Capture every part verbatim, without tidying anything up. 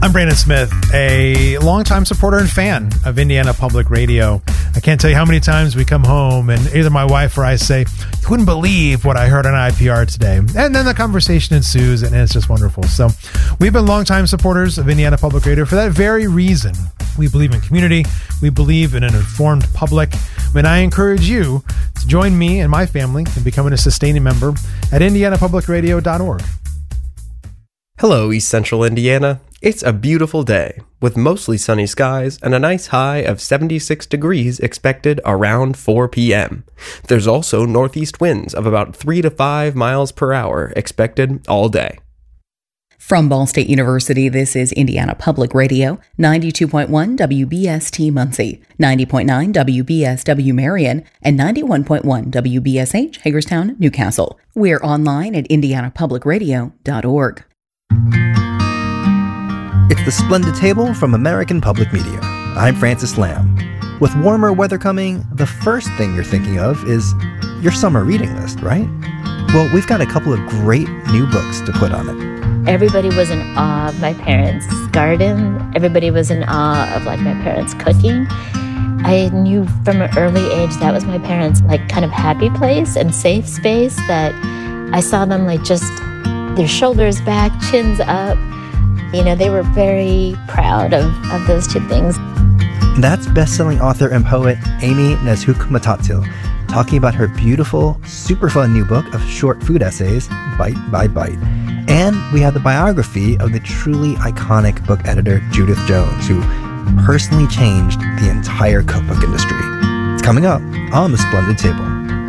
I'm Brandon Smith, a longtime supporter and fan of Indiana Public Radio. I can't tell you how many times we come home and either my wife or I say, you wouldn't believe what I heard on I P R today. And then the conversation ensues and it's just wonderful. So we've been longtime supporters of Indiana Public Radio for that very reason. We believe in community. We believe in an informed public. And I encourage you to join me and my family in becoming a sustaining member at indiana public radio dot org. Hello, East Central Indiana. It's a beautiful day, with mostly sunny skies and a nice high of seventy-six degrees expected around four p.m. There's also northeast winds of about three to five miles per hour expected all day. From Ball State University, this is Indiana Public Radio, ninety-two point one W B S T Muncie, ninety point nine W B S W Marion, and ninety-one point one W B S H Hagerstown, Newcastle. We're online at indiana public radio dot org. It's the Splendid Table from American Public Media. I'm Francis Lamb. With warmer weather coming, the first thing you're thinking of is your summer reading list, right? Well, we've got a couple of great new books to put on it. Everybody was in awe of my parents' garden. Everybody was in awe of like my parents' cooking. I knew from an early age that was my parents' like kind of happy place and safe space, that I saw them like just their shoulders back, chins up. You know, they were very proud of, of those two things. That's best-selling author and poet Amy Nezhuk-Matatil talking about her beautiful, super fun new book of short food essays, Bite by Bite. And we have the biography of the truly iconic book editor Judith Jones, who personally changed the entire cookbook industry. It's coming up on the Splendid Table.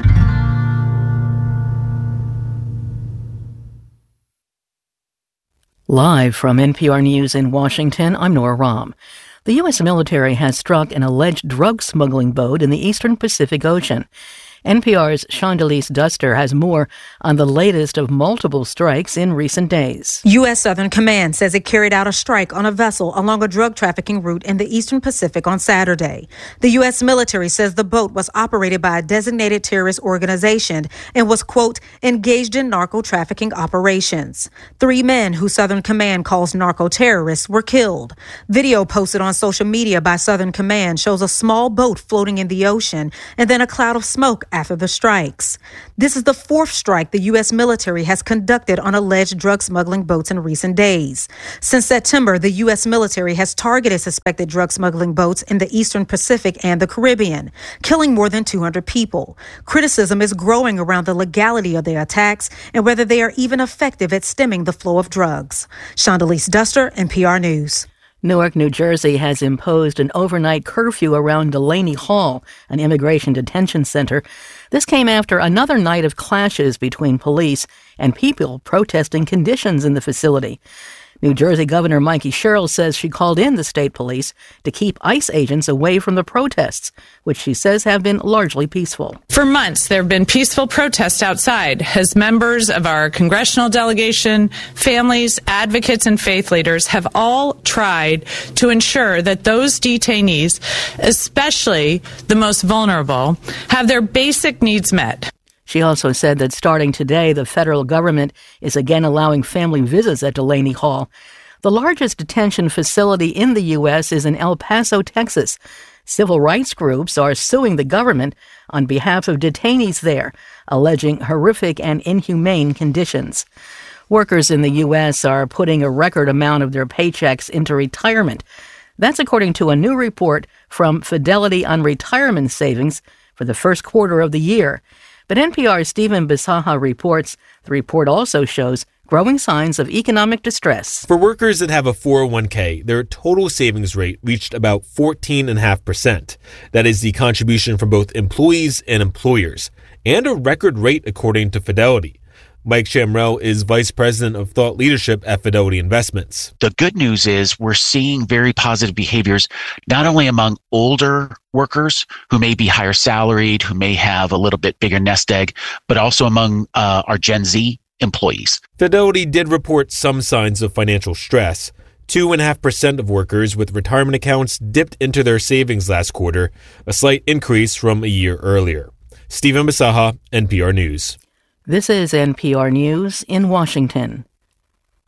Live from N P R News in Washington, I'm Nora Rahm. The U S military has struck an alleged drug smuggling boat in the eastern Pacific Ocean. N P R's Shondelise Duster has more on the latest of multiple strikes in recent days. U S. Southern Command says it carried out a strike on a vessel along a drug trafficking route in the eastern Pacific on Saturday. The U S military says the boat was operated by a designated terrorist organization and was, quote, engaged in narco trafficking operations. Three men, who Southern Command calls narco terrorists, were killed. Video posted on social media by Southern Command shows a small boat floating in the ocean and then a cloud of smoke after the strikes. This is the fourth strike the U S military has conducted on alleged drug smuggling boats in recent days. Since September, the U S military has targeted suspected drug smuggling boats in the eastern Pacific and the Caribbean, killing more than two hundred people. Criticism is growing around the legality of their attacks and whether they are even effective at stemming the flow of drugs. Shondelise Duster, N P R News. Newark, New Jersey has imposed an overnight curfew around Delaney Hall, an immigration detention center. This came after another night of clashes between police and people protesting conditions in the facility. New Jersey Governor Mikey Sherrill says she called in the state police to keep ICE agents away from the protests, which she says have been largely peaceful. For months, there have been peaceful protests outside as members of our congressional delegation, families, advocates, and faith leaders have all tried to ensure that those detainees, especially the most vulnerable, have their basic needs met. She also said that starting today, the federal government is again allowing family visits at Delaney Hall. The largest detention facility in the U S is in El Paso, Texas. Civil rights groups are suing the government on behalf of detainees there, alleging horrific and inhumane conditions. Workers in the U S are putting a record amount of their paychecks into retirement. That's according to a new report from Fidelity on Retirement Savings for the first quarter of the year. But N P R's Stephen Bisaha reports the report also shows growing signs of economic distress. For workers that have a four oh one k, their total savings rate reached about fourteen point five percent. That is the contribution from both employees and employers, and a record rate according to Fidelity. Mike Shamrell is Vice President of Thought Leadership at Fidelity Investments. The good news is we're seeing very positive behaviors, not only among older workers who may be higher salaried, who may have a little bit bigger nest egg, but also among uh, our Gen Z employees. Fidelity did report some signs of financial stress. two point five percent of workers with retirement accounts dipped into their savings last quarter, a slight increase from a year earlier. Stephen Bisaha, N P R News. This is N P R News in Washington.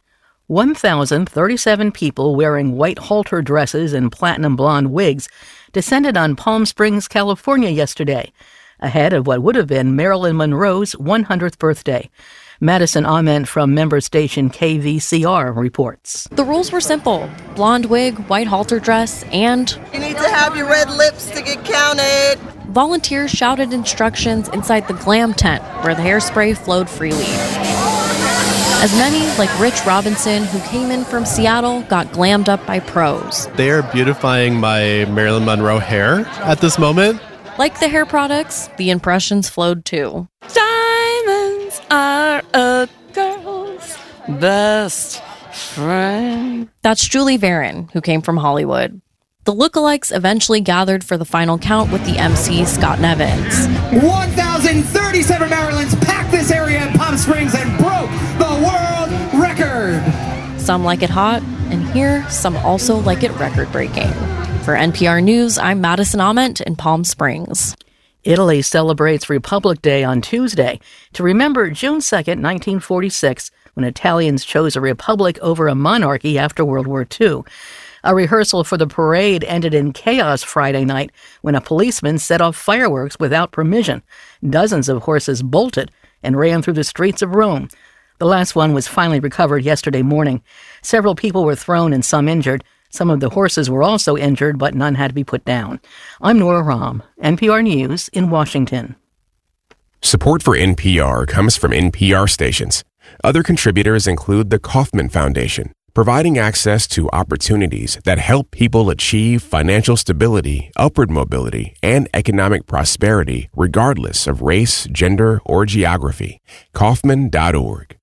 one thousand thirty-seven people wearing white halter dresses and platinum blonde wigs descended on Palm Springs, California yesterday, ahead of what would have been Marilyn Monroe's one hundredth birthday. Madison Ament from member station K V C R reports. The rules were simple. Blonde wig, white halter dress, and... You need to have your red lips to get counted. Volunteers shouted instructions inside the glam tent where the hairspray flowed freely. As many, like Rich Robinson, who came in from Seattle, got glammed up by pros. They are beautifying my Marilyn Monroe hair at this moment. Like the hair products, the impressions flowed too. Diamonds are a girl's best friend. That's Julie Varon, who came from Hollywood. The lookalikes eventually gathered for the final count with the M C, Scott Nevins. one thousand thirty-seven Marilyns packed this area in Palm Springs and broke the world record. Some like it hot, and here, some also like it record-breaking. For N P R News, I'm Madison Ament in Palm Springs. Italy celebrates Republic Day on Tuesday to remember June second, nineteen forty-six, when Italians chose a republic over a monarchy after World War Two. A rehearsal for the parade ended in chaos Friday night when a policeman set off fireworks without permission. Dozens of horses bolted and ran through the streets of Rome. The last one was finally recovered yesterday morning. Several people were thrown and some injured. Some of the horses were also injured, but none had to be put down. I'm Nora Rahm, N P R News in Washington. Support for N P R comes from N P R stations. Other contributors include the Kauffman Foundation, providing access to opportunities that help people achieve financial stability, upward mobility, and economic prosperity regardless of race, gender, or geography. Kauffman dot org.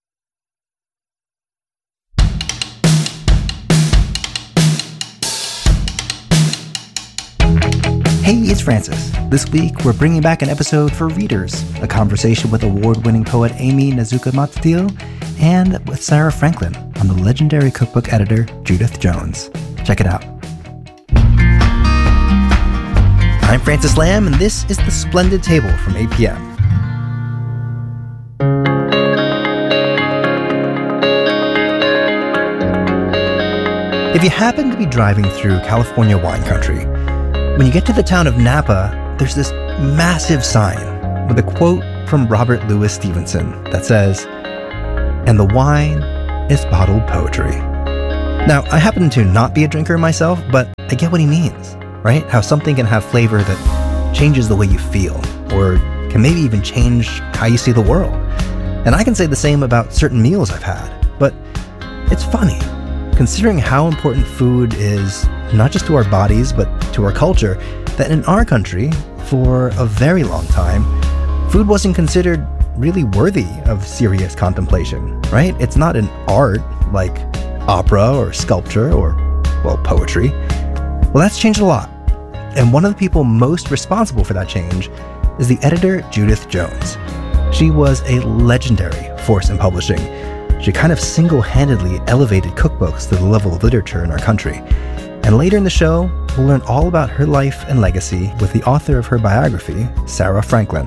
Hey, it's Francis. This week, we're bringing back an episode for readers, a conversation with award-winning poet Amy Nezuka-Mattil and with Sarah Franklin on the legendary cookbook editor Judith Jones. Check it out. I'm Francis Lamb, and this is The Splendid Table from A P M. If you happen to be driving through California wine country, when you get to the town of Napa, there's this massive sign with a quote from Robert Louis Stevenson that says, "And the wine is bottled poetry." Now, I happen to not be a drinker myself, but I get what he means, right? How something can have flavor that changes the way you feel, or can maybe even change how you see the world. And I can say the same about certain meals I've had, but it's funny, considering how important food is not just to our bodies, but to our culture, that in our country, for a very long time, food wasn't considered really worthy of serious contemplation, right? It's not an art like opera or sculpture or, well, poetry. Well, that's changed a lot. And one of the people most responsible for that change is the editor Judith Jones. She was a legendary force in publishing. She kind of single-handedly elevated cookbooks to the level of literature in our country. And later in the show, we'll learn all about her life and legacy with the author of her biography, Sarah Franklin.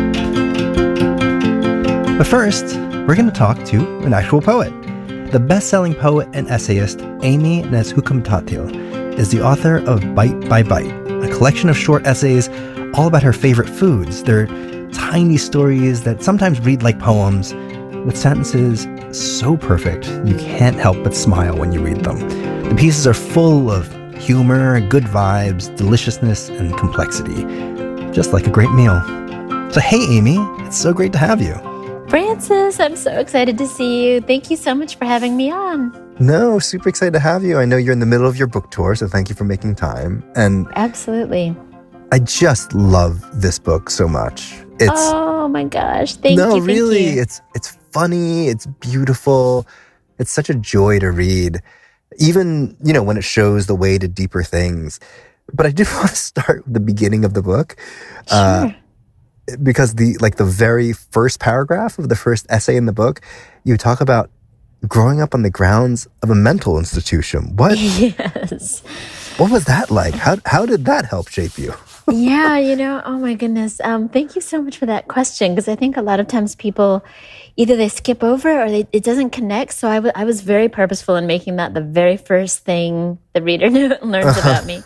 But first, we're going to talk to an actual poet. The best-selling poet and essayist Amy Nezuka-Mattil is the author of Bite by Bite, a collection of short essays all about her favorite foods. They're tiny stories that sometimes read like poems, with sentences so perfect you can't help but smile when you read them. The pieces are full of humor, good vibes, deliciousness, and complexity, just like a great meal. So hey, Amy, it's so great to have you. Francis, I'm so excited to see you. Thank you so much for having me on. No, super excited to have you. I know you're in the middle of your book tour, so thank you for making time. And absolutely. I just love this book so much. It's oh my gosh, thank no, you. No, really, you. it's it's funny, it's beautiful, it's such a joy to read. Even, you know, when it shows the way to deeper things. But I do want to start with the beginning of the book. Sure. Uh, because the like the very first paragraph of the first essay in the book, you talk about growing up on the grounds of a mental institution. What? Yes. What was that like? How how did that help shape you? Yeah, you know, oh my goodness. Um, thank you so much for that question, because I think a lot of times people either they skip over or they, it doesn't connect. So I, w- I was very purposeful in making that the very first thing the reader knew, learns about me.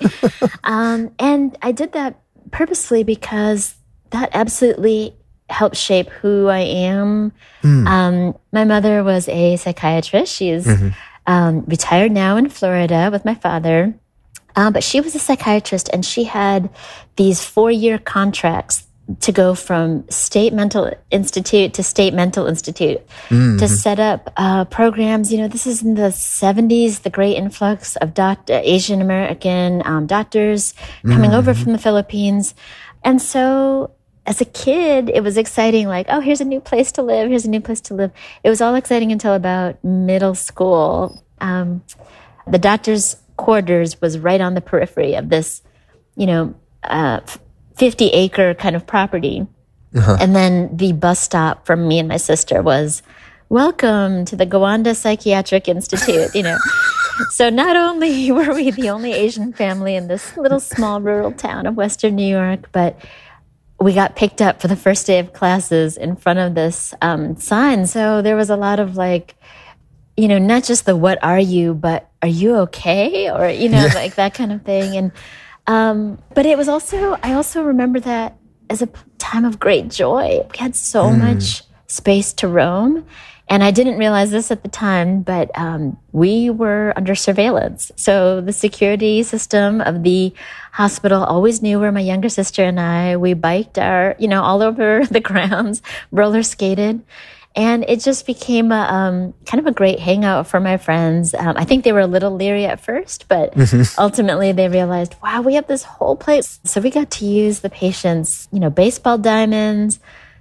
Um, and I did that purposely because that absolutely helped shape who I am. Mm. Um, my mother was a psychiatrist. She is mm-hmm. um, retired now in Florida with my father. Um, but she was a psychiatrist, and she had these four-year contracts to go from state mental institute to state mental institute mm-hmm. to set up uh, programs. You know, this is in the seventies, the great influx of doctor, Asian American um, doctors coming mm-hmm. over from the Philippines. And so as a kid, it was exciting, like, oh, here's a new place to live, here's a new place to live. It was all exciting until about middle school. Um, the doctor's quarters was right on the periphery of this, you know, uh, fifty acre kind of property. Uh-huh. And then the bus stop from me and my sister was, welcome to the Gowanda Psychiatric Institute, you know. So not only were we the only Asian family in this little small rural town of Western New York, but we got picked up for the first day of classes in front of this um, sign. So there was a lot of like, you know, not just the what are you, but are you okay? Or, you know, yeah. like that kind of thing. And, um, but it was also, I also remember that as a time of great joy. We had so mm. much space to roam. And I didn't realize this at the time, but um, we were under surveillance. So the security system of the hospital always knew where my younger sister and I, we biked our, you know, all over the grounds, roller skated. And it just became a um, kind of a great hangout for my friends. Um, I think they were a little leery at first, but mm-hmm. ultimately they realized, wow, we have this whole place. So we got to use the patients, you know, baseball diamonds,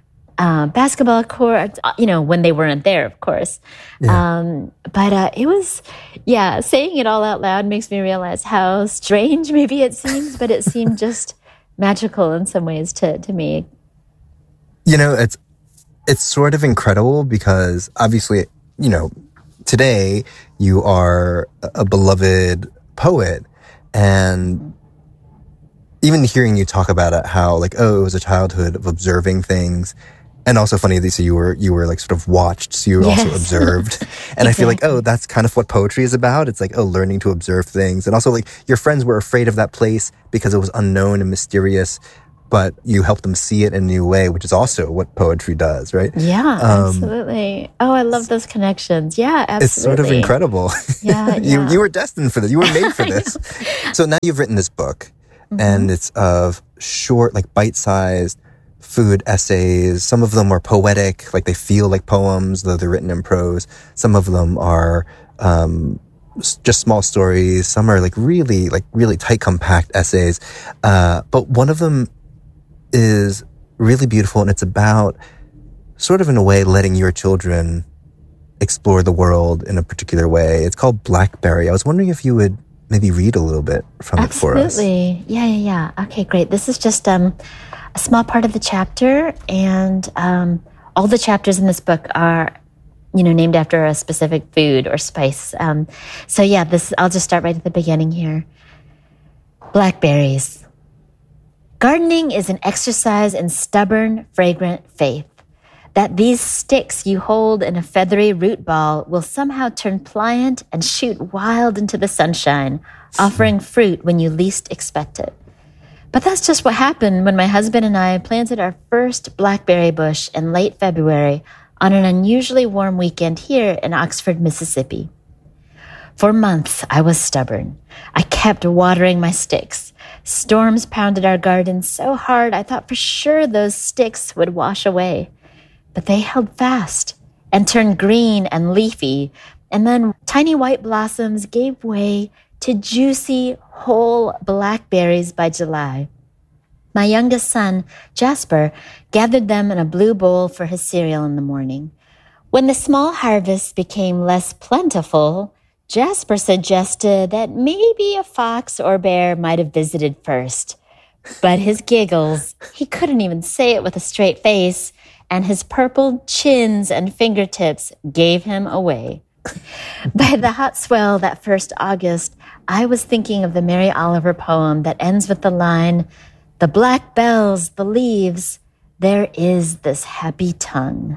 uh, basketball courts, you know, when they weren't there, of course. Yeah. Um, but uh, it was, yeah, saying it all out loud makes me realize how strange maybe it seems, but it seemed just magical in some ways to, to me. You know, it's, It's sort of incredible because obviously, you know, today you are a beloved poet, and even hearing you talk about it, how like, oh, it was a childhood of observing things. And also funny, so you were, you were like sort of watched, so you were yes. also observed. And exactly. I feel like, oh, that's kind of what poetry is about. It's like, oh, learning to observe things. And also like your friends were afraid of that place because it was unknown and mysterious, but you help them see it in a new way, which is also what poetry does, right? Yeah, um, absolutely. Oh, I love those connections. Yeah, absolutely. It's sort of incredible. Yeah, you yeah. you were destined for this. You were made for this. So now you've written this book, mm-hmm. and it's of short, like bite-sized food essays. Some of them are poetic, like they feel like poems, though they're written in prose. Some of them are um, just small stories. Some are like really, like really tight, compact essays. Uh, but one of them is really beautiful, and it's about sort of in a way letting your children explore the world in a particular way. It's called Blackberry. I was wondering if you would maybe read a little bit from Absolutely. it for us. Absolutely. Yeah, yeah, yeah. Okay, great. This is just um, a small part of the chapter, and um, all the chapters in this book are, you know, named after a specific food or spice. Um, so yeah, this I'll just start right at the beginning here. Blackberries. Gardening is an exercise in stubborn, fragrant faith that these sticks you hold in a feathery root ball will somehow turn pliant and shoot wild into the sunshine, offering fruit when you least expect it. But that's just what happened when my husband and I planted our first blackberry bush in late February on an unusually warm weekend here in Oxford, Mississippi. For months, I was stubborn. I kept watering my sticks. Storms pounded our garden so hard I thought for sure those sticks would wash away. But they held fast and turned green and leafy, and then tiny white blossoms gave way to juicy, whole blackberries by July. My youngest son, Jasper, gathered them in a blue bowl for his cereal in the morning. When the small harvest became less plentiful, Jasper suggested that maybe a fox or bear might have visited first. But his giggles, he couldn't even say it with a straight face, and his purple chins and fingertips gave him away. By the hot swell that first August, I was thinking of the Mary Oliver poem that ends with the line, The black bells, the leaves, there is this happy tongue.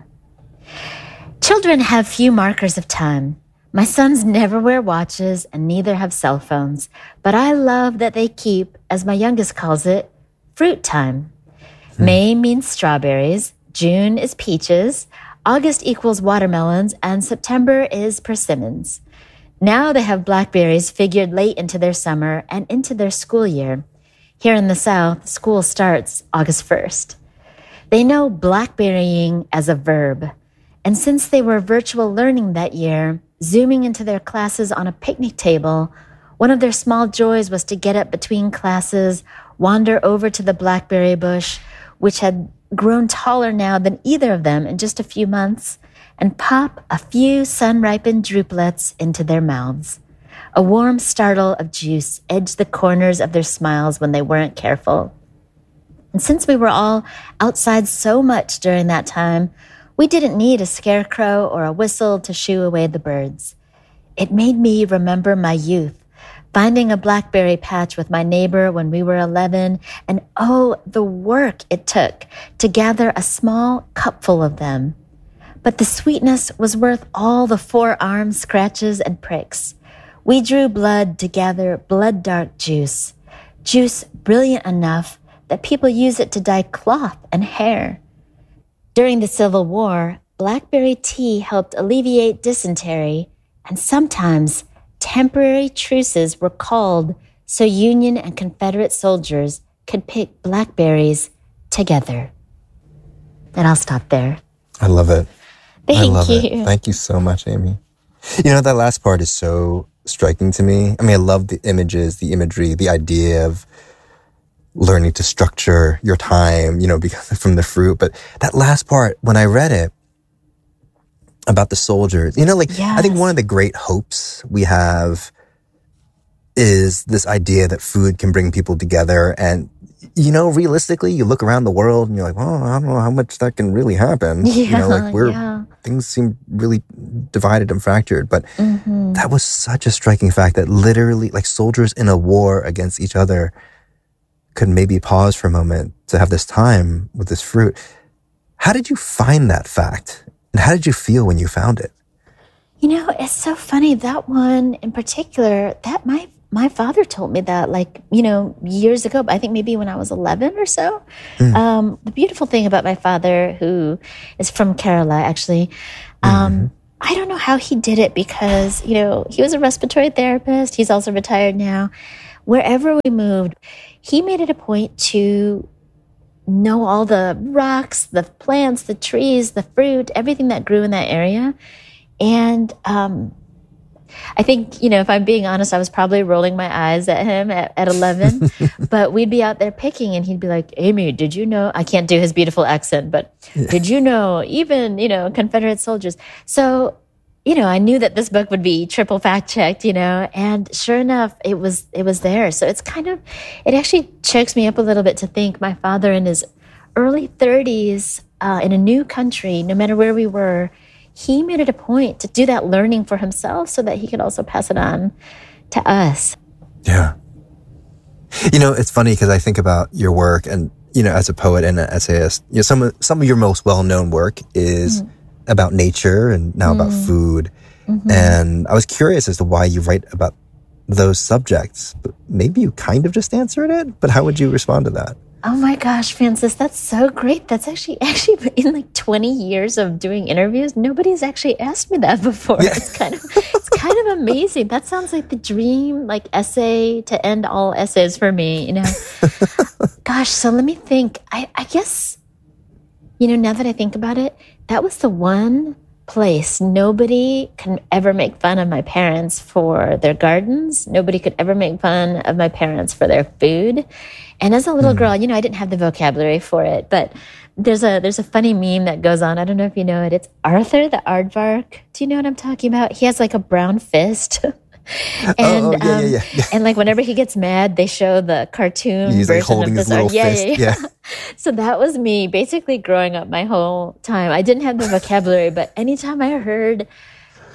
Children have few markers of time. My sons never wear watches and neither have cell phones, but I love that they keep, as my youngest calls it, fruit time. Hmm. May means strawberries, June is peaches, August equals watermelons, and September is persimmons. Now they have blackberries figured late into their summer and into their school year. Here in the South, school starts August first. They know blackberrying as a verb. And since they were virtual learning that year, zooming into their classes on a picnic table, one of their small joys was to get up between classes, wander over to the blackberry bush, which had grown taller now than either of them in just a few months, and pop a few sun-ripened drupelets into their mouths. A warm startle of juice edged the corners of their smiles when they weren't careful. And since we were all outside so much during that time, we didn't need a scarecrow or a whistle to shoo away the birds. It made me remember my youth, finding a blackberry patch with my neighbor when we were eleven, and oh, the work it took to gather a small cupful of them. But the sweetness was worth all the forearm scratches and pricks. We drew blood to gather blood-dark juice, juice brilliant enough that people use it to dye cloth and hair. During the Civil War, blackberry tea helped alleviate dysentery, and sometimes temporary truces were called so Union and Confederate soldiers could pick blackberries together. And I'll stop there. I love it. Thank I love you. it. Thank you so much, Amy. You know, that last part is so striking to me. I mean, I love the images, the imagery, the idea of learning to structure your time, you know, because from the fruit. But that last part, when I read it about the soldiers, you know, like, yes. I think one of the great hopes we have is this idea that food can bring people together. And, you know, realistically, you look around the world and you're like, well, I don't know how much that can really happen. Yeah, you know, like we're, yeah. things seem really divided and fractured. But mm-hmm. that was such a striking fact that literally, like, soldiers in a war against each other could maybe pause for a moment to have this time with this fruit. How did you find that fact? And how did you feel when you found it? You know, it's so funny. That one in particular, that my my father told me that, like, you know, years ago, I think maybe when I was eleven or so. Mm. Um, the beautiful thing about my father, who is from Kerala, actually, um, mm-hmm. I don't know how he did it because, you know, he was a respiratory therapist. He's also retired now. Wherever we moved, he made it a point to know all the rocks, the plants, the trees, the fruit, everything that grew in that area. And um, I think, you know, if I'm being honest, I was probably rolling my eyes at him at, at eleven. But we'd be out there picking and he'd be like, Amy, did you know? I can't do his beautiful accent, but yeah. Did you know even, you know, Confederate soldiers? So, you know, I knew that this book would be triple fact checked, you know, and sure enough, it was, it was there. So it's kind of, it actually chokes me up a little bit to think my father in his early thirties, uh, in a new country, no matter where we were, he made it a point to do that learning for himself so that he could also pass it on to us. Yeah. You know, it's funny because I think about your work and, you know, as a poet and an essayist, you know, some of, some of your most well-known work is mm. about nature and now mm. about food. Mm-hmm. And I was curious as to why you write about those subjects, but maybe you kind of just answered it, but how would you respond to that? Oh my gosh, Francis, that's so great. That's actually, actually in like twenty years of doing interviews, nobody's actually asked me that before. Yeah. It's kind of, it's kind of amazing. That sounds like the dream, like essay to end all essays for me, you know? Gosh, so let me think. I, I guess, you know, now that I think about it, that was the one place nobody can ever make fun of my parents for their gardens. Nobody could ever make fun of my parents for their food. And as a little mm. girl, you know, I didn't have the vocabulary for it, but there's a there's a funny meme that goes on. I don't know if you know it. It's Arthur the Aardvark. Do you know what I'm talking about? He has like a brown fist. and oh, oh, yeah, um, yeah, yeah. and like whenever he gets mad, they show the cartoon He's version like holding of this his little art. Yeah, fist. yeah, yeah. yeah. So that was me basically growing up my whole time. I didn't have the vocabulary, but anytime I heard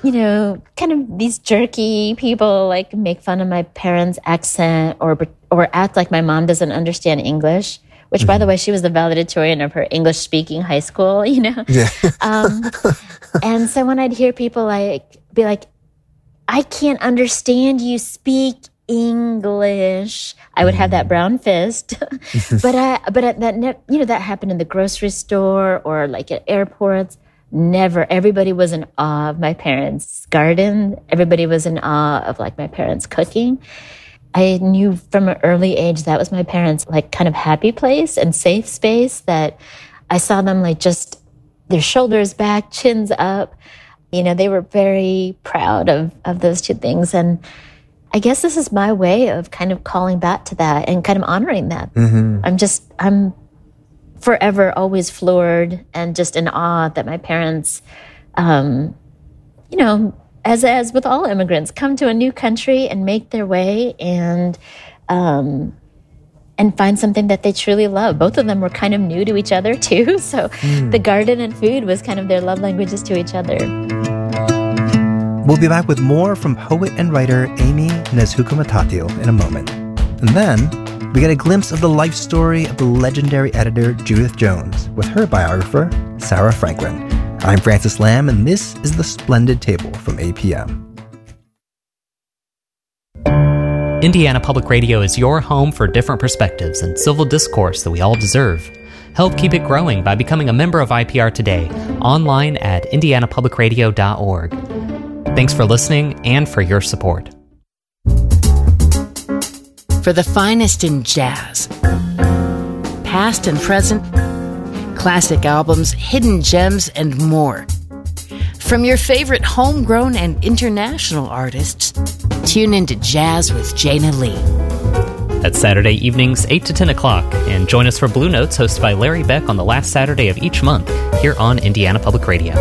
you know, kind of these jerky people like make fun of my parents' accent or or act like my mom doesn't understand English, which, mm-hmm. by the way, she was the valedictorian of her English-speaking high school, you know? Yeah. um, and so when I'd hear people like be like, I can't understand you speak English, I would have that brown fist. but I, but at that, ne- you know, that happened in the grocery store or like at airports. Never. Everybody was in awe of my parents' garden. Everybody was in awe of like my parents' cooking. I knew from an early age that was my parents' like kind of happy place and safe space, that I saw them like just their shoulders back, chins up. You know, they were very proud of, of those two things. And I guess this is my way of kind of calling back to that and kind of honoring that. Mm-hmm. I'm just, I'm forever always floored and just in awe that my parents, um, you know, as as with all immigrants, come to a new country and make their way and um, and find something that they truly love. Both of them were kind of new to each other too, so mm. the garden and food was kind of their love languages to each other. We'll be back with more from poet and writer Amy Nezhukumatathil in a moment. And then we get a glimpse of the life story of the legendary editor Judith Jones with her biographer, Sarah Franklin. I'm Francis Lamb, and this is The Splendid Table from A P M. Indiana Public Radio is your home for different perspectives and civil discourse that we all deserve. Help keep it growing by becoming a member of I P R today, online at indiana public radio dot org. Thanks for listening and for your support. For the finest in jazz, past and present, classic albums, hidden gems, and more. From your favorite homegrown and international artists, tune into Jazz with Jana Lee. That's Saturday evenings, eight to ten o'clock, and join us for Blue Notes, hosted by Larry Beck on the last Saturday of each month, here on Indiana Public Radio.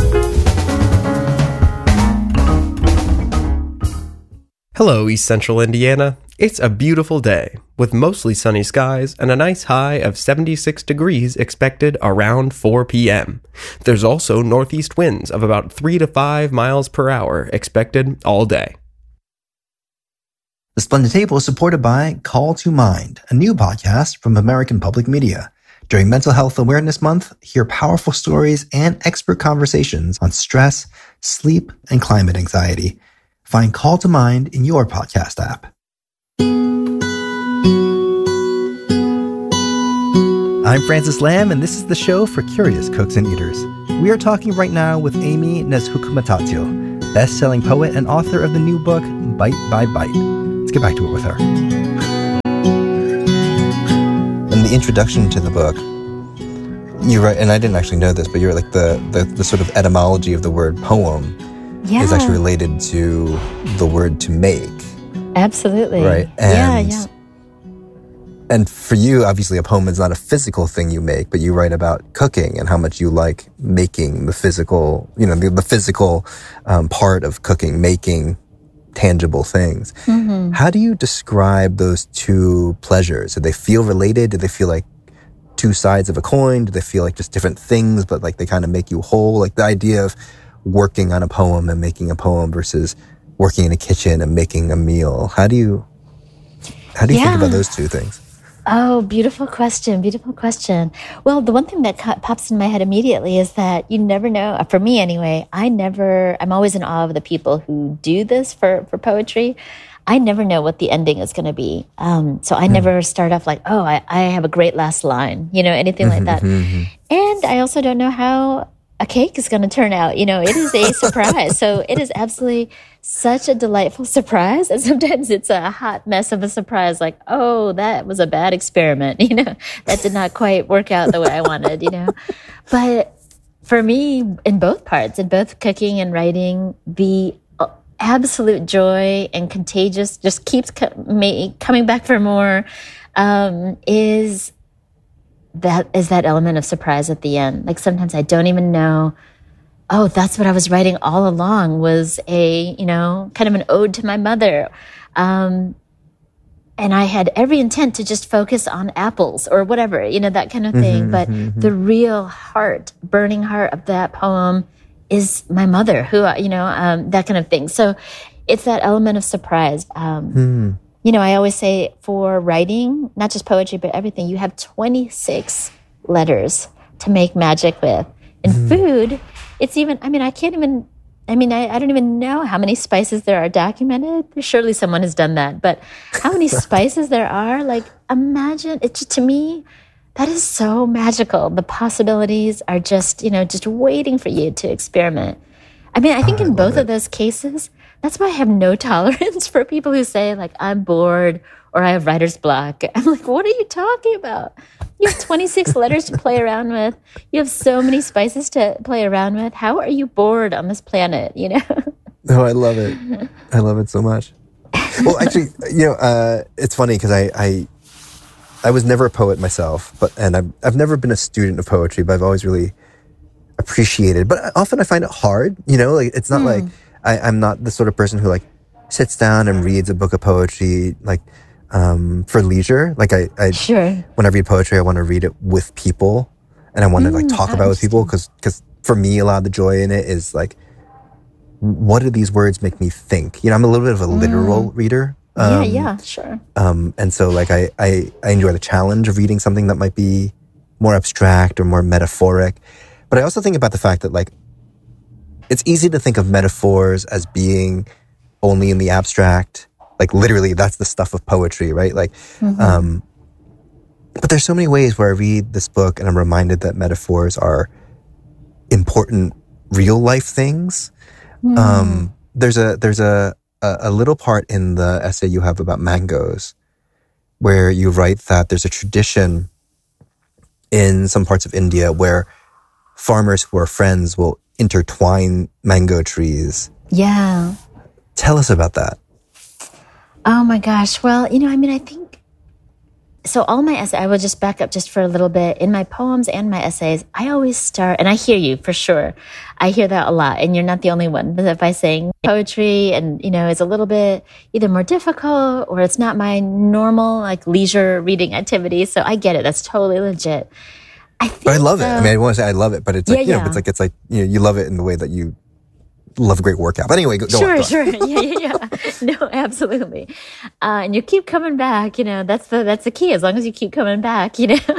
Hello, East Central Indiana. It's a beautiful day, with mostly sunny skies and a nice high of seventy-six degrees expected around four p.m. There's also northeast winds of about three to five miles per hour expected all day. The Splendid Table is supported by Call to Mind, a new podcast from American Public Media. During Mental Health Awareness Month, hear powerful stories and expert conversations on stress, sleep, and climate anxiety. Find Call to Mind in your podcast app. I'm Francis Lamb, and this is the show for curious cooks and eaters. We are talking right now with Amy Nezhukumatathil, best-selling poet and author of the new book, Bite by Bite. Let's get back to it with her. In the introduction to the book, you write, and I didn't actually know this, but you're like the, the, the sort of etymology of the word poem yeah. is actually related to the word to make. Absolutely. Right? And, yeah, yeah. And for you, obviously, a poem is not a physical thing you make, but you write about cooking and how much you like making the physical, you know, the, the physical um, part of cooking, making tangible things. Mm-hmm. How do you describe those two pleasures? Do they feel related? Do they feel like two sides of a coin? Do they feel like just different things, but like they kind of make you whole? Like the idea of working on a poem and making a poem versus working in a kitchen and making a meal. How do you, how do you yeah. think about those two things? Oh, beautiful question. Beautiful question. Well, the one thing that pops in my head immediately is that you never know, for me anyway, I never, I'm always in awe of the people who do this for, for poetry. I never know what the ending is going to be. Um, so I mm. never start off like, oh, I, I have a great last line, you know, anything like that. Mm-hmm. And I also don't know how a cake is going to turn out. You know, it is a surprise. So it is absolutely such a delightful surprise. And sometimes it's a hot mess of a surprise, like, oh, that was a bad experiment. You know, that did not quite work out the way I wanted, you know. But for me, in both parts, in both cooking and writing, the absolute joy and contagious, just keeps co- me coming back for more, um, is that is that element of surprise at the end. Like sometimes I don't even know, oh, that's what I was writing all along, was a, you know, kind of an ode to my mother. Um, and I had every intent to just focus on apples or whatever, you know, that kind of thing. Mm-hmm, but mm-hmm. the real heart, burning heart of that poem is my mother, who, you know, um, that kind of thing. So it's that element of surprise. Um, Hmm. You know, I always say for writing, not just poetry, but everything, you have twenty-six letters to make magic with. In Hmm. food, it's even, I mean, I can't even, I mean, I, I don't even know how many spices there are documented. Surely someone has done that. But how many spices there are, like, imagine, it just, to me, that is so magical. The possibilities are just, you know, just waiting for you to experiment. I mean, I think Oh, in I both love of those cases, that's why I have no tolerance for people who say, like, I'm bored or I have writer's block. I'm like, what are you talking about? You have twenty-six letters to play around with. You have so many spices to play around with. How are you bored on this planet, you know? No, I love it. I love it so much. Well, actually, you know, uh, it's funny because I, I I was never a poet myself, but and I've, I've never been a student of poetry, but I've always really appreciated. But often I find it hard, you know, like it's not Hmm. like I, I'm not the sort of person who like sits down and reads a book of poetry like um, for leisure. Like I, I Sure. when I read poetry, I want to read it with people, and I want to like Mm, talk I about it with people because because for me, a lot of the joy in it is like, what do these words make me think? You know, I'm a little bit of a literal reader. yeah, Um, yeah, sure. um, and so like I, I, I enjoy the challenge of reading something that might be more abstract or more metaphoric. But I also think about the fact that like, it's easy to think of metaphors as being only in the abstract. Like literally that's the stuff of poetry, right? Like, Mhm. um, but there's so many ways where I read this book and I'm reminded that metaphors are important real life things. Hmm. Um, there's a, there's a, a, a little part in the essay you have about mangoes where you write that there's a tradition in some parts of India where farmers who are friends will intertwine mango trees. Yeah. Tell us about that. Oh my gosh. Well, you know, I mean, I think, so all my essays, I will just back up just for a little bit. In my poems and my essays, I always start, and I hear you for sure. I hear that a lot, and you're not the only one. But if I sing poetry and, you know, it's a little bit either more difficult or it's not my normal, like, leisure reading activity. So I get it. That's totally legit. I think, But I love it. uh, I mean, I want to say I love it, but it's like, Yeah, you know, yeah. it's like, it's like, you know, you love it in the way that you love a great workout. But anyway, go, go sure, on. Go on. sure. Yeah, yeah, yeah. No, absolutely. Uh, and you keep coming back, you know, that's the, that's the key. As long as you keep coming back, you know,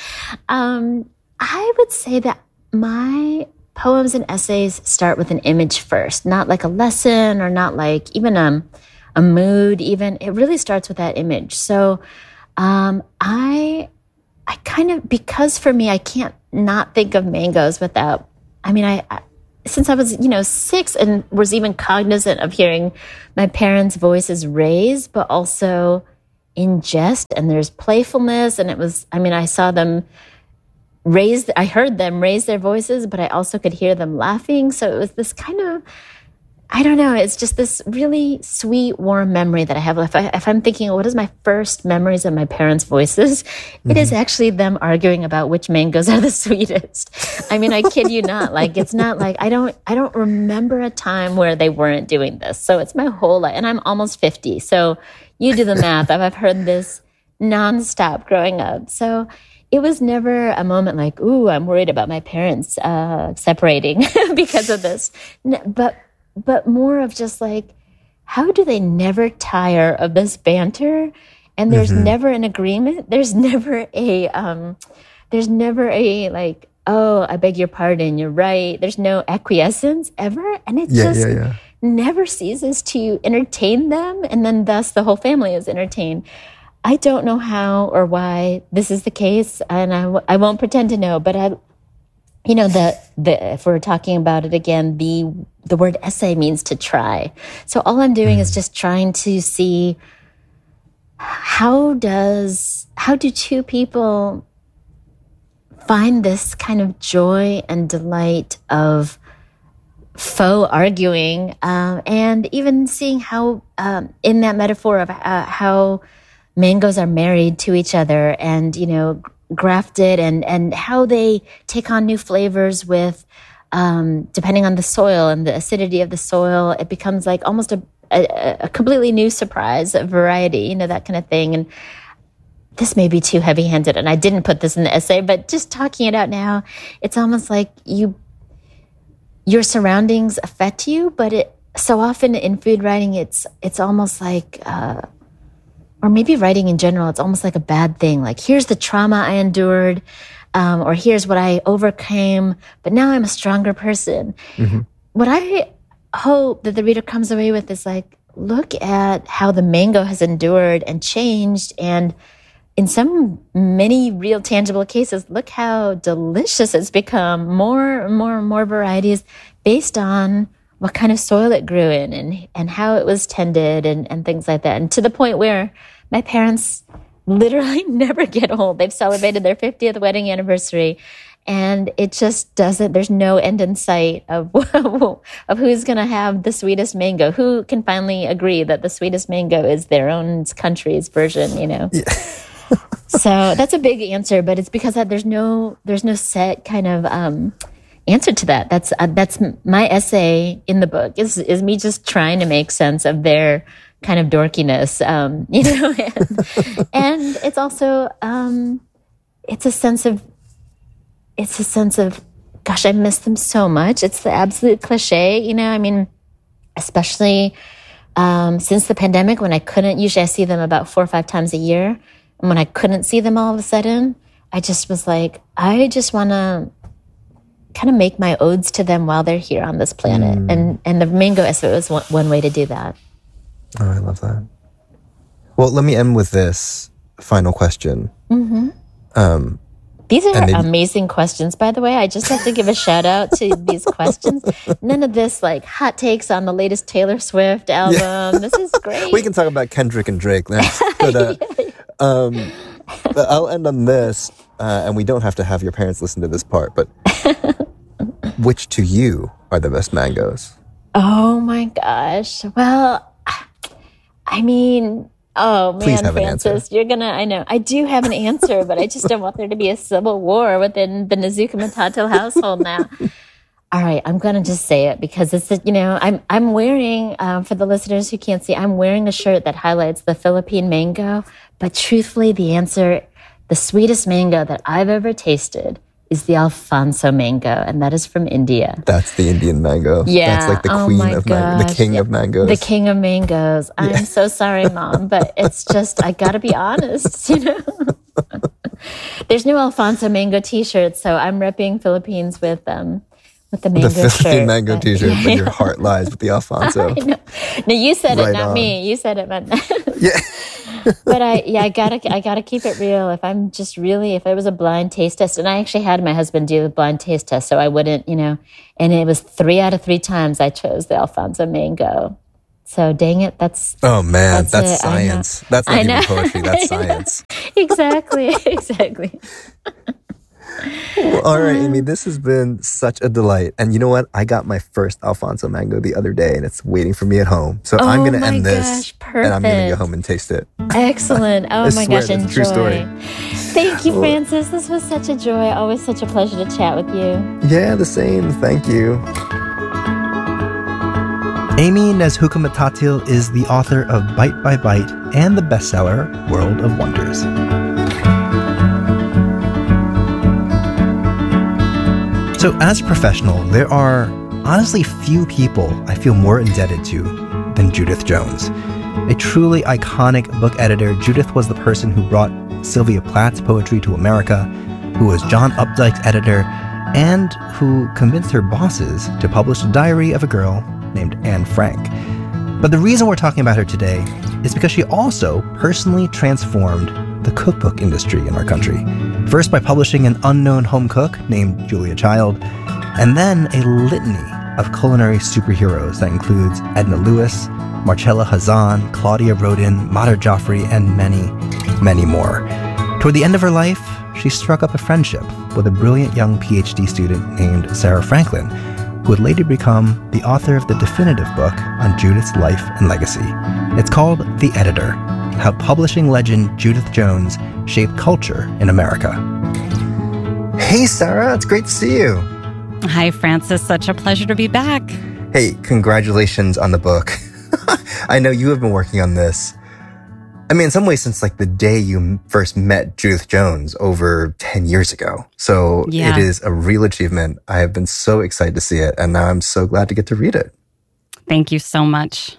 um, I would say that my poems and essays start with an image first, not like a lesson or not like even um, a mood, even. It really starts with that image. So, um, I, I kind of, because for me, I can't not think of mangoes without, I mean, I, I since I was, you know, six and was even cognizant of hearing my parents' voices raised, but also in jest, and there's playfulness. And it was, I mean, I saw them raise, I heard them raise their voices, but I also could hear them laughing. So it was this kind of, I don't know, it's just this really sweet, warm memory that I have. If, I, if I'm thinking, what is my first memories of my parents' voices? It is actually them arguing about which mangoes are the sweetest. I mean, I kid you not. Like, it's not like, I don't, I don't remember a time where they weren't doing this. So it's my whole life, and I'm almost fifty. So you do the math. I've, I've heard this nonstop growing up. So it was never a moment like, ooh, I'm worried about my parents uh, separating because of this. N- But but more of just like, how do they never tire of this banter? And there's Mhm. never an agreement. There's never a, um, there's never a like, oh, I beg your pardon, you're right. There's no acquiescence ever. And it Yeah, just yeah, yeah. never ceases to entertain them. And then thus the whole family is entertained. I don't know how or why this is the case. And I, w- I won't pretend to know, but I, you know, the, the, if we're talking about it again, the, the word essay means to try. So all I'm doing is just trying to see how does, how do two people find this kind of joy and delight of faux arguing, um, and even seeing how, um, in that metaphor of uh, how mangoes are married to each other and, you know, grafted, and, and how they take on new flavors with, um, depending on the soil and the acidity of the soil, it becomes like almost a, a, a completely new surprise, a variety, you know, that kind of thing. And this may be too heavy handed, and I didn't put this in the essay, but just talking it out now, it's almost like you, your surroundings affect you, but it so often in food writing, it's it's almost like, uh, or maybe writing in general, it's almost like a bad thing. Like, here's the trauma I endured, um, or here's what I overcame, but now I'm a stronger person. Mm-hmm. What I hope that the reader comes away with is like, look at how the mango has endured and changed, and in some many real tangible cases, look how delicious it's become. More and more and more varieties based on what kind of soil it grew in and, and how it was tended and, and things like that. And to the point where my parents literally never get old. They've celebrated their fiftieth wedding anniversary, and it just doesn't, there's no end in sight of, of who's going to have the sweetest mango. Who can finally agree that the sweetest mango is their own country's version, you know? Yeah. So that's a big answer, but it's because that there's no there's no set kind of um, answer to that. That's uh, that's my essay in the book is is me just trying to make sense of their kind of dorkiness, um, you know. and, and it's also um, it's a sense of it's a sense of gosh, I miss them so much. It's the absolute cliche, you know. I mean, especially um, since the pandemic, when I couldn't. Usually, I see them about four or five times a year. And when I couldn't see them all of a sudden, I just was like, I just want to kind of make my odes to them while they're here on this planet. Mm. And and the mango essay was one, one way to do that. Oh, I love that. Well, let me end with this final question. Mm-hmm. Um, these are maybe- amazing questions, by the way. I just have to give a shout out to these questions. None of this like hot takes on the latest Taylor Swift album. Yeah. This is great. We can talk about Kendrick and Drake next. But, uh, yeah. Um, but I'll end on this, uh, and we don't have to have your parents listen to this part, but which to you are the best mangoes? Oh my gosh. Well, I mean, oh man, Francis, you're gonna, I know, I do have an answer, but I just don't want there to be a civil war within the Nezuko Matato household now. All right, I'm going to just say it because it's, you know, I'm I'm wearing, um, for the listeners who can't see, I'm wearing a shirt that highlights the Philippine mango. But truthfully, the answer, the sweetest mango that I've ever tasted is the Alfonso mango, and that is from India. That's the Indian mango. Yeah. That's like the oh queen my of mangoes, the king yeah. of mangoes. The king of mangoes. I'm yeah. so sorry, Mom, but it's just, I got to be honest, you know? There's no Alfonso mango t-shirts, so I'm repping Philippines with um. With the mango the Philippine shirt, mango but, t-shirt, yeah. but your heart lies with the Alfonso. No, you said right it, not on. me. You said it, but yeah. But I, yeah, I gotta, I gotta keep it real. If I'm just really, if it was a blind taste test, and I actually had my husband do a blind taste test, so I wouldn't, you know, and it was three out of three times I chose the Alfonso mango. So dang it, that's oh man, that's, that's a, science. That's not even poetry. That's science. Exactly, exactly. Well, all right, Amy, this has been such a delight. And you know what? I got my first Alfonso mango the other day, and it's waiting for me at home. So oh I'm going to end gosh, this, perfect. and I'm going to go home and taste it. Excellent. Oh, I my swear, gosh, that's a enjoy. true story. Thank you, Francis. This was such a joy. Always such a pleasure to chat with you. Yeah, the same. Thank you. Amy Nezuko Matatil is the author of Bite by Bite and the bestseller World of Wonders. So as a professional, there are honestly few people I feel more indebted to than Judith Jones. A truly iconic book editor, Judith was the person who brought Sylvia Plath's poetry to America, who was John Updike's editor, and who convinced her bosses to publish a diary of a girl named Anne Frank. But the reason we're talking about her today is because she also personally transformed the cookbook industry in our country. First by publishing an unknown home cook named Julia Child, and then a litany of culinary superheroes that includes Edna Lewis, Marcella Hazan, Claudia Rodin, Mater Joffrey, and many, many more. Toward the end of her life, she struck up a friendship with a brilliant young P H D student named Sarah Franklin, who would later become the author of the definitive book on Judith's life and legacy. It's called The Editor: How Publishing Legend Judith Jones Shaped Culture in America. Hey, Sarah, it's great to see you. Hi, Francis. Such a pleasure to be back. Hey, congratulations on the book. I know you have been working on this. I mean, in some ways, since like the day you first met Judith Jones over ten years ago. So Yeah. it is a real achievement. I have been so excited to see it, and now I'm so glad to get to read it. Thank you so much.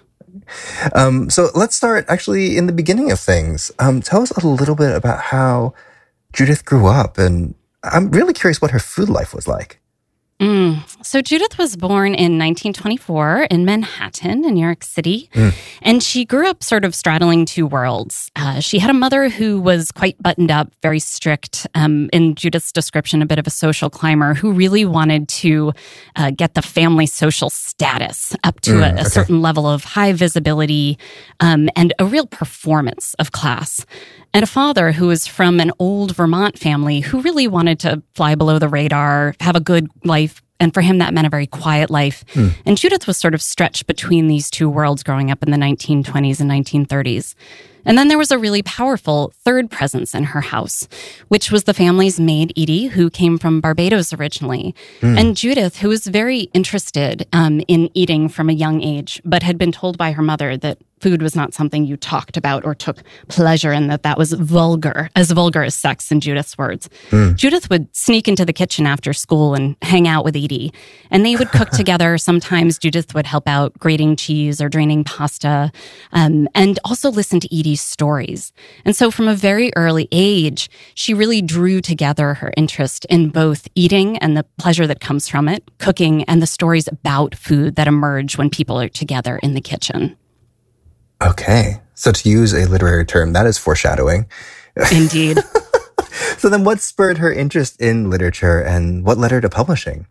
Um, so let's start actually in the beginning of things. Um, tell us a little bit about how Judith grew up, and I'm really curious what her food life was like. Mm. So Judith was born in nineteen twenty-four in Manhattan, in New York City, Mm. and she grew up sort of straddling two worlds. Uh, she had a mother who was quite buttoned up, very strict, um, in Judith's description, a bit of a social climber, who really wanted to uh, get the family social status up to Mm, a, a okay. certain level of high visibility um, and a real performance of class. And a father who was from an old Vermont family who really wanted to fly below the radar, have a good life. And for him, that meant a very quiet life. Hmm. And Judith was sort of stretched between these two worlds growing up in the nineteen twenties and nineteen thirties. And then there was a really powerful third presence in her house, which was the family's maid, Edie, who came from Barbados originally. Hmm. And Judith, who was very interested um, in eating from a young age, but had been told by her mother that food was not something you talked about or took pleasure in, that that was vulgar, as vulgar as sex in Judith's words. Hmm. Judith would sneak into the kitchen after school and hang out with Edie, and they would cook together. Sometimes Judith would help out grating cheese or draining pasta, um, and also listen to Edie's stories. And so from a very early age, she really drew together her interest in both eating and the pleasure that comes from it, cooking, and the stories about food that emerge when people are together in the kitchen. Okay. So to use a literary term, that is foreshadowing. Indeed. So then what spurred her interest in literature, and what led her to publishing?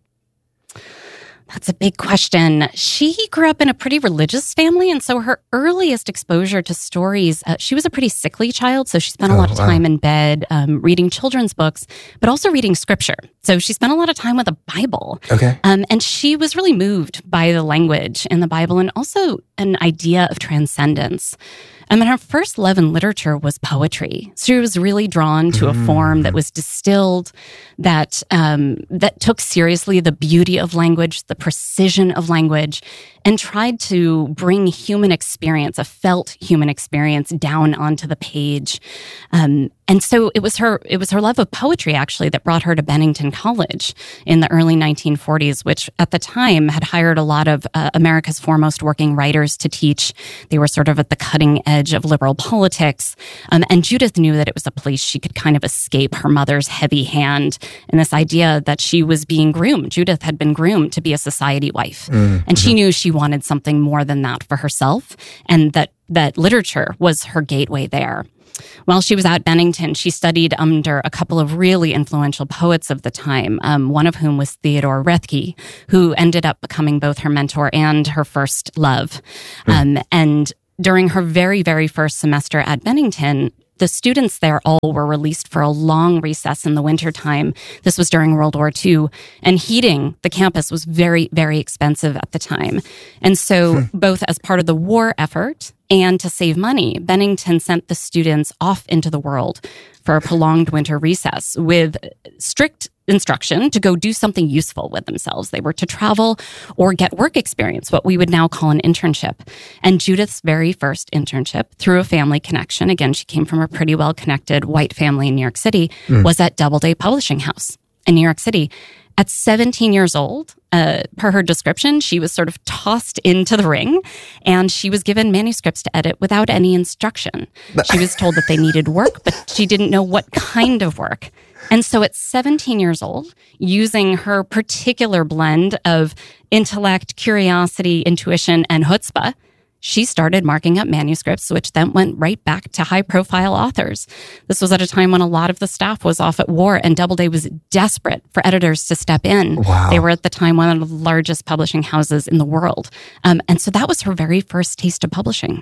That's a big question. She grew up in a pretty religious family, and so her earliest exposure to stories, uh, she was a pretty sickly child, so she spent a Oh, lot of wow. time in bed um, reading children's books, but also reading scripture. So she spent a lot of time with the Bible. Okay. Um, and she was really moved by the language in the Bible and also an idea of transcendence. I mean, her first love in literature was poetry. So she was really drawn to a form that was distilled, that um, that took seriously the beauty of language, the precision of language, and tried to bring human experience, a felt human experience, down onto the page. Um, and so it was her it was her love of poetry, actually, that brought her to Bennington College in the early nineteen forties, which at the time had hired a lot of uh, America's foremost working writers to teach. They were sort of at the cutting edge of liberal politics. Um, and Judith knew that it was a place she could kind of escape her mother's heavy hand and this idea that she was being groomed. Judith had been groomed to be a society wife. Mm, and she mhm. knew she wanted something more than that for herself, and that, that literature was her gateway there. While she was at Bennington, she studied under a couple of really influential poets of the time, um, one of whom was Theodore Roethke, who ended up becoming both her mentor and her first love. Um, and during her very, very first semester at Bennington, the students there all were released for a long recess in the wintertime. This was during World War Two, and heating the campus was very, very expensive at the time. And so both as part of the war effort and to save money, Bennington sent the students off into the world for a prolonged winter recess with strict instruction to go do something useful with themselves. They were to travel or get work experience, what we would now call an internship. And Judith's very first internship, through a family connection, again, she came from a pretty well-connected white family in New York City, Mm. was at Doubleday Publishing House in New York City. At seventeen years old, uh, per her description, she was sort of tossed into the ring, and she was given manuscripts to edit without any instruction. She was told that they needed work, but she didn't know what kind of work. And so at seventeen years old, using her particular blend of intellect, curiosity, intuition, and chutzpah, she started marking up manuscripts, which then went right back to high-profile authors. This was at a time when a lot of the staff was off at war, and Doubleday was desperate for editors to step in. Wow. They were at the time one of the largest publishing houses in the world. Um, and so that was her very first taste of publishing.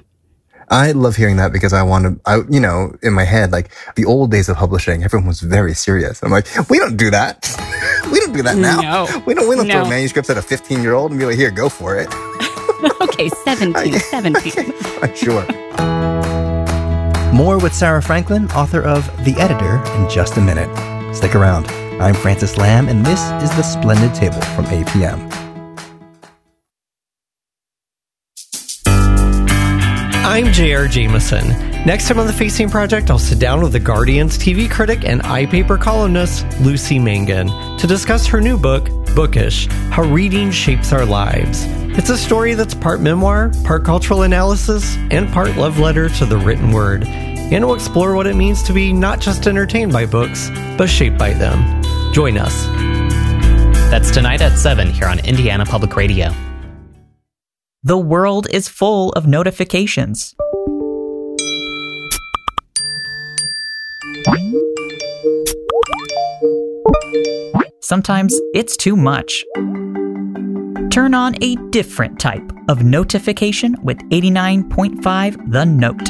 I love hearing that because I want to, I, you know, in my head, like the old days of publishing, everyone was very serious. I'm like, we don't do that. We don't do that now. No. We don't, we don't No. throw manuscripts at a fifteen year old and be like, here, go for it. Okay, seventeen, seventeen. Sure. More with Sarah Franklin, author of The Editor, in just a minute. Stick around. I'm Francis Lamb, and this is The Splendid Table from A P M. I'm J R. Jameson, Next time on The Facing Project, I'll sit down with The Guardian's T V critic and iPaper columnist, Lucy Mangan, to discuss her new book, Bookish, How Reading Shapes Our Lives. It's a story that's part memoir, part cultural analysis, and part love letter to the written word. And we'll explore what it means to be not just entertained by books, but shaped by them. Join us. That's tonight at seven here on Indiana Public Radio. The world is full of notifications. Sometimes it's too much. Turn on a different type of notification with eighty-nine point five The Note.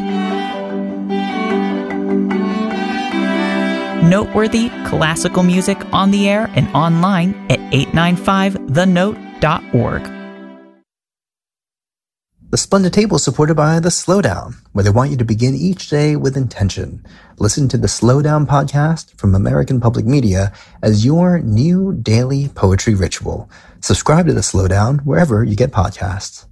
Noteworthy classical music on the air and online at eight ninety-five the note dot org. The Splendid Table is supported by The Slowdown, where they want you to begin each day with intention. Listen to the Slowdown podcast from American Public Media as your new daily poetry ritual. Subscribe to The Slowdown wherever you get podcasts.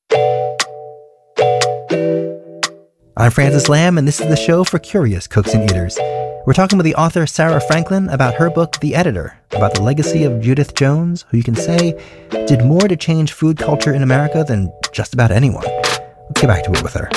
I'm Francis Lamb, and this is the show for curious cooks and eaters. We're talking with the author Sarah Franklin about her book, The Editor, about the legacy of Judith Jones, who you can say did more to change food culture in America than just about anyone. Let's get back to it with her.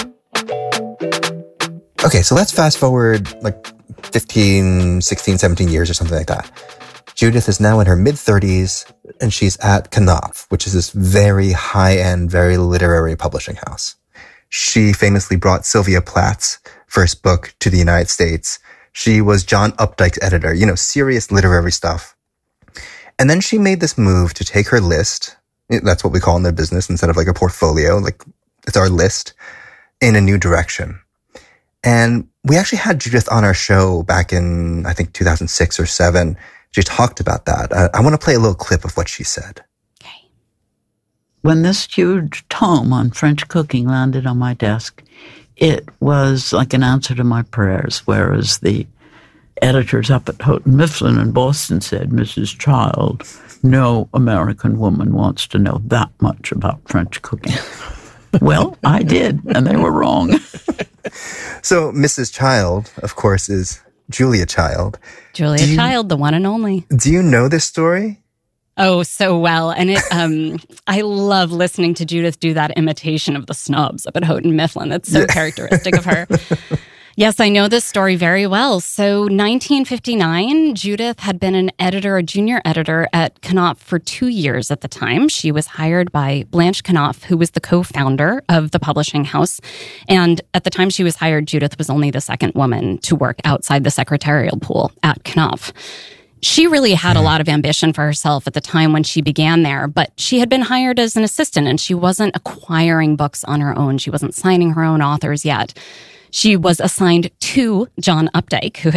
Okay, so let's fast forward like fifteen, sixteen, seventeen years or something like that. Judith is now in her mid-thirties, and she's at Knopf, which is this very high-end, very literary publishing house. She famously brought Sylvia Plath's first book to the United States. She was John Updike's editor, you know, serious literary stuff. And then she made this move to take her list, that's what we call in their business, instead of like a portfolio, like it's our list, in a new direction. And we actually had Judith on our show back in, I think, two thousand six or seven. She talked about that. I, I want to play a little clip of what she said. When this huge tome on French cooking landed on my desk, it was like an answer to my prayers, whereas the editors up at Houghton Mifflin in Boston said, Missus Child, no American woman wants to know that much about French cooking. Well, I did, and they were wrong. So Missus Child, of course, is Julia Child. Julia you, Child, the one and only. Do you know this story? Oh, so well. And it, um, I love listening to Judith do that imitation of the snobs up at Houghton Mifflin. That's so characteristic of her. Yes, I know this story very well. So nineteen fifty-nine, Judith had been an editor, a junior editor at Knopf for two years at the time. She was hired by Blanche Knopf, who was the co-founder of the publishing house. And at the time she was hired, Judith was only the second woman to work outside the secretarial pool at Knopf. She really had a lot of ambition for herself at the time when she began there, but she had been hired as an assistant and she wasn't acquiring books on her own. She wasn't signing her own authors yet. She was assigned to John Updike, who had